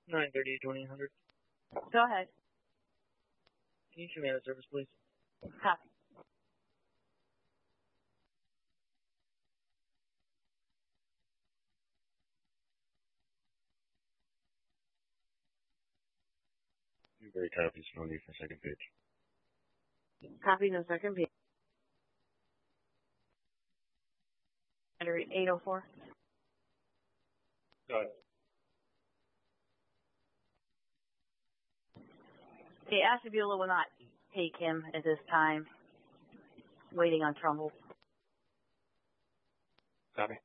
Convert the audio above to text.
9:30 to 2800. Go ahead. Can you show me out of service, please? Copy. Very copies, no need for second page. Copy the second page. Under 804. Go ahead. Okay, Ashtabula will not take him at this time. Waiting on Trumbull. Copy.